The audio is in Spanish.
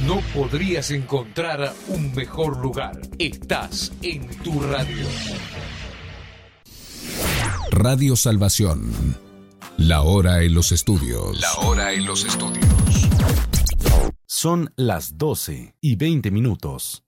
No podrías encontrar un mejor lugar. Estás en tu radio. Radio Salvación. La hora en los estudios. La hora en los estudios. Son las 12:20.